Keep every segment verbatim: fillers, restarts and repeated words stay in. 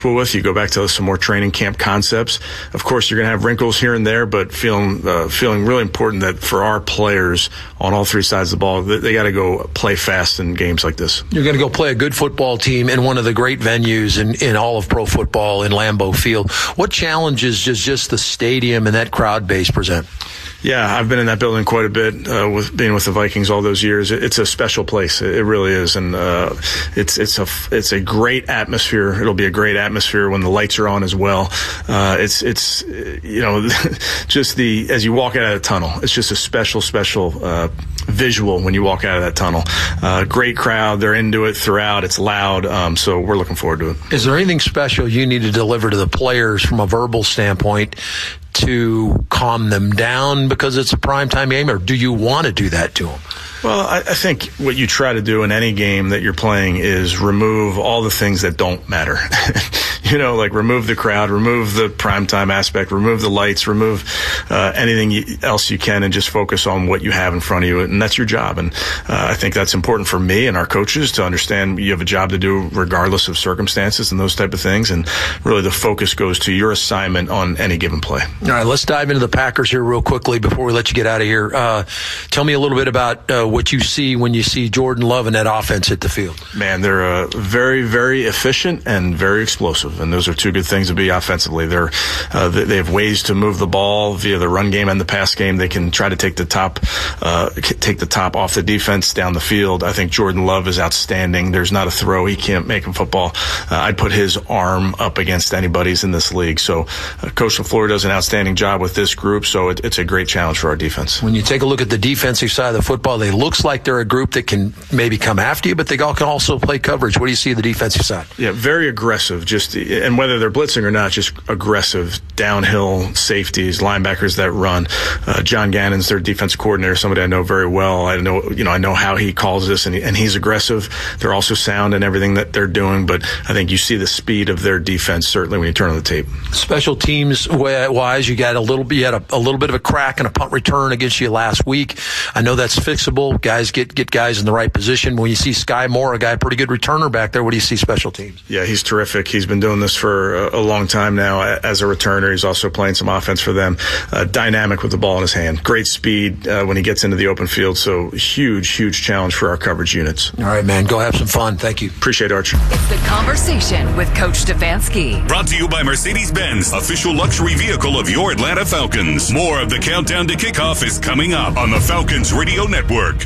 with. You go back to some more training camp concepts. Of course, you're going to have wrinkles here and there, but feeling uh, feeling really important that for our players on all three sides of the ball, they, they got to go play fast in games like this. You're going to go play a good football team in one of the great venues in, in all of pro football in Lambeau Field. What challenges does just the stadium and that crowd base present? Yeah, I've been in that building quite a bit, uh, with being with the Vikings all those years. It's a special place. It really is. And, uh, it's, it's a, it's a great atmosphere. It'll be a great atmosphere when the lights are on as well. Uh, it's, it's, you know, just the, as you walk out of the tunnel, it's just a special, special, uh, visual when you walk out of that tunnel. Uh, great crowd. They're into it throughout. It's loud. Um, so we're looking forward to it. Is there anything special you need to deliver to the players from a verbal standpoint to calm them down because it's a primetime game, or do you want to do that to them? Well, I, I think what you try to do in any game that you're playing is remove all the things that don't matter. You know, like remove the crowd, remove the primetime aspect, remove the lights, remove uh, anything you, else you can, and just focus on what you have in front of you, and that's your job. And uh, I think that's important for me and our coaches to understand you have a job to do regardless of circumstances and those type of things. And really the focus goes to your assignment on any given play. All right, let's dive into the Packers here real quickly before we let you get out of here. Uh, tell me a little bit about uh, what you see when you see Jordan Love and that offense hit the field. Man, they're uh, very, very efficient and very explosive, and those are two good things to be offensively. They're uh, they have ways to move the ball via the run game and the pass game. They can try to take the top, uh, take the top off the defense down the field. I think Jordan Love is outstanding. There's not a throw he can't make in football. Uh, I'd put his arm up against anybody's in this league. So uh, Coach LaFleur does an outstanding job with this group. So it, it's a great challenge for our defense. When you take a look at the defensive side of the football, they looks like they're a group that can maybe come after you, but they all can also play coverage. What do you see the defensive side? Yeah, very aggressive. Just and whether they're blitzing or not, just aggressive downhill safeties, linebackers that run. Uh, John Gannon's their defensive coordinator, somebody I know very well. I know, you know, I know how he calls this, and, he, and he's aggressive. They're also sound in everything that they're doing, but I think you see the speed of their defense certainly when you turn on the tape. Special teams wise, you got a little bit, you had a, a little bit of a crack and a punt return against you last week. I know that's fixable. Guys get get guys in the right position. When you see Sky Moore, a guy pretty good returner back there, what do you see special teams? Yeah, he's terrific. He's been doing this for a, a long time now as a returner. He's also playing some offense for them. Uh, dynamic with the ball in his hand. Great speed uh, when he gets into the open field. So huge, huge challenge for our coverage units. All right, man. Go have some fun. Thank you. Appreciate it, Arch. It's The Conversation with Coach Stefanski. Brought to you by Mercedes-Benz, official luxury vehicle of your Atlanta Falcons. More of the countdown to kickoff is coming up on the Falcons Radio Network.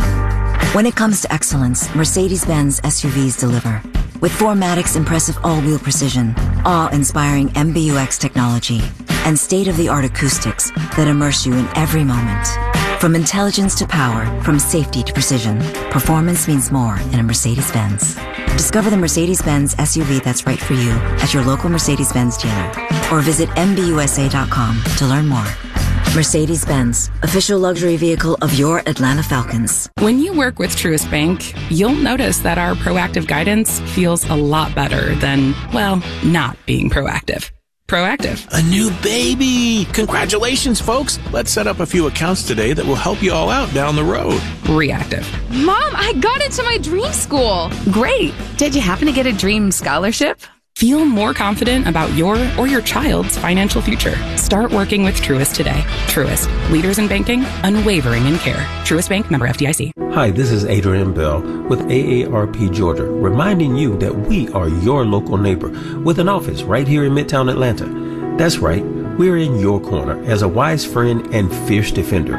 When it comes to excellence, Mercedes-Benz S U Vs deliver. With four Matic's impressive all-wheel precision, awe-inspiring M B U X technology, and state-of-the-art acoustics that immerse you in every moment. From intelligence to power, from safety to precision, performance means more in a Mercedes-Benz. Discover the Mercedes-Benz S U V that's right for you at your local Mercedes-Benz dealer, or visit M B U S A dot com to learn more. Mercedes-Benz, official luxury vehicle of your Atlanta Falcons. When you work with Truist Bank, you'll notice that our proactive guidance feels a lot better than, well, not being proactive. Proactive. A new baby! Congratulations, folks! Let's set up a few accounts today that will help you all out down the road. Reactive. Mom, I got into my dream school! Great! Did you happen to get a dream scholarship? Feel more confident about your or your child's financial future. Start working with Truist today. Truist, leaders in banking, unwavering in care. Truist Bank, member F D I C. Hi, this is Adrian Bell with A A R P Georgia, reminding you that we are your local neighbor with an office right here in Midtown Atlanta. That's right, we're in your corner as a wise friend and fierce defender.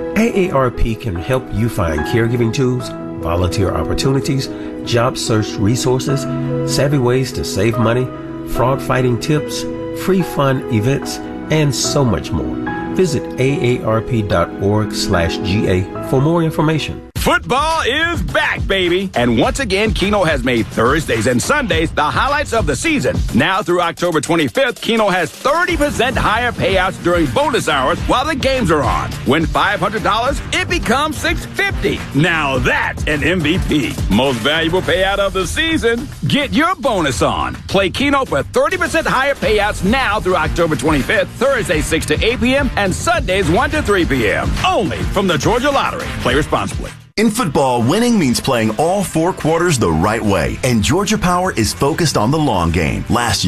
A A R P can help you find caregiving tools, volunteer opportunities, job search resources, savvy ways to save money, fraud fighting tips, free fun events, and so much more. Visit A A R P dot org slash G A for more information. Football is back, baby. And once again, Keno has made Thursdays and Sundays the highlights of the season. Now through October twenty-fifth, Keno has thirty percent higher payouts during bonus hours while the games are on. Win five hundred dollars, it becomes six hundred fifty dollars. Now that's an M V P. Most valuable payout of the season. Get your bonus on. Play Keno for thirty percent higher payouts now through October twenty-fifth, Thursdays six to eight p.m. and Sundays one to three p.m. Only from the Georgia Lottery. Play responsibly. In football, winning means playing all four quarters the right way, and Georgia Power is focused on the long game. Last year,